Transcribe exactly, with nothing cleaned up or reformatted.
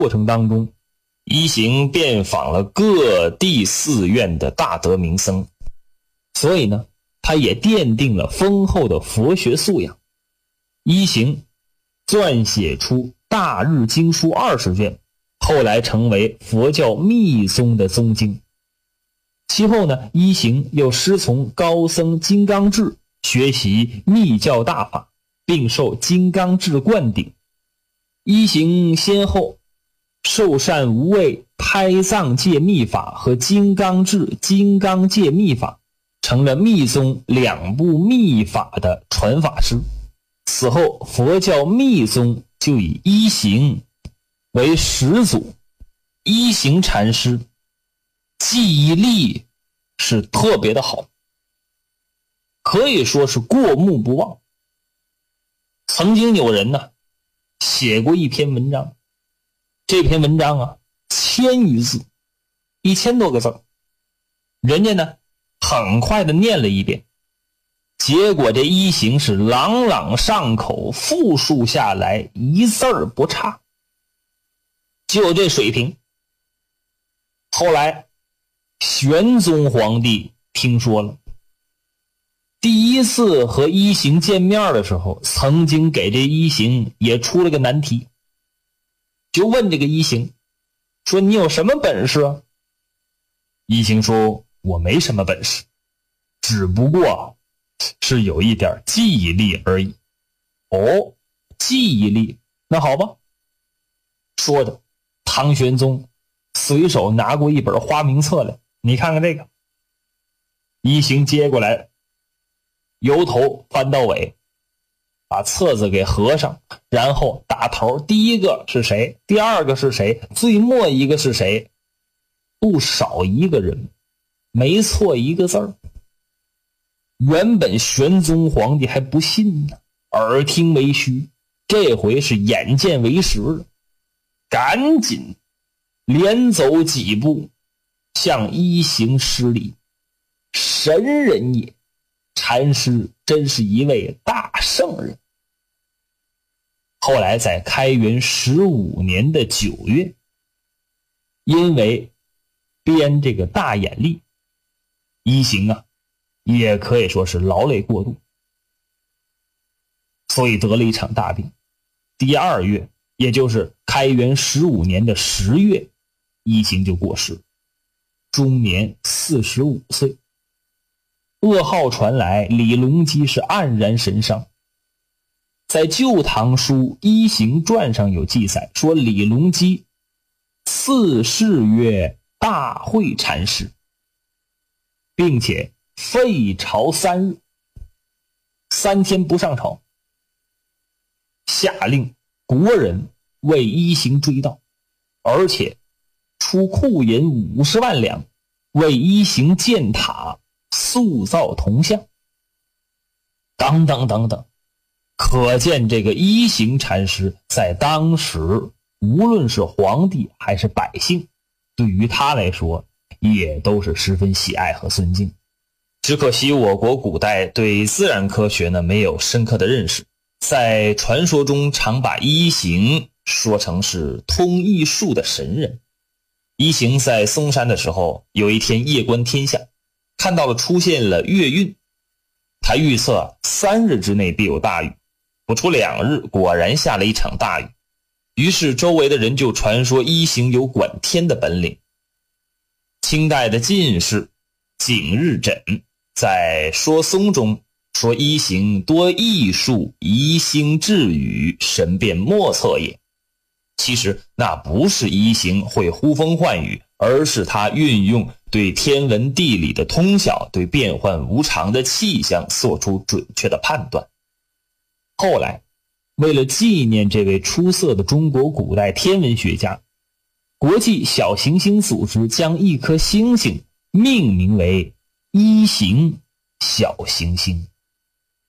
过程当中，一行遍访了各地寺院的大德名僧，所以呢，他也奠定了丰厚的佛学素养。一行撰写出大日经书二十卷，后来成为佛教密宗的宗经。其后呢，一行又师从高僧金刚智学习密教大法，并受金刚智灌顶。一行先后受善无畏胎藏戒密法和金刚智金刚戒密法，成了密宗两部密法的传法师。此后佛教密宗就以一行为始祖。一行禅师记忆力是特别的好，可以说是过目不忘。曾经有人呢写过一篇文章，这篇文章啊千余字，一千多个字，人家呢很快的念了一遍，结果这一行是朗朗上口，复述下来一字儿不差，就这水平。后来玄宗皇帝听说了，第一次和一行见面的时候，曾经给这一行也出了个难题，就问这个一行说，你有什么本事啊？一行说，我没什么本事，只不过是有一点记忆力而已。哦，记忆力，那好吧。说着，唐玄宗随手拿过一本花名册来，你看看这个。一行接过来，由头翻到尾，把册子给合上，然后打头，第一个是谁，第二个是谁，最末一个是谁，不少一个人，没错一个字儿。原本玄宗皇帝还不信呢，耳听为虚，这回是眼见为实了，赶紧连走几步向一行施礼。神人也，禅师真是一位大圣人。后来在开元十五年的九月，因为编这个大眼力，一行啊也可以说是劳累过度，所以得了一场大病。第二月，也就是开元十五年的十月，一行就过世，终年四十五岁。噩耗传来，李隆基是黯然神伤。在《旧唐书一行传》上有记载，说李隆基赐谥曰大慧禅师，并且废朝三日，三天不上朝，下令国人为一行追悼，而且出库银五十万两，为一行建塔，塑造铜像，等等等等。可见这个一行禅师在当时，无论是皇帝还是百姓，对于他来说也都是十分喜爱和尊敬。只可惜我国古代对自然科学呢没有深刻的认识，在传说中常把一行说成是通异术的神人。一行在嵩山的时候，有一天夜观天象，看到了出现了月晕，他预测三日之内必有大雨，不出两日，果然下了一场大雨。于是周围的人就传说一行有管天的本领。清代的进士景日枕在说松中说，一行多艺术，宜兴致语，神变莫测也。其实那不是一行会呼风唤雨，而是他运用对天文地理的通晓，对变幻无常的气象做出准确的判断。后来为了纪念这位出色的中国古代天文学家，国际小行星组织将一颗星星命名为一行小行星。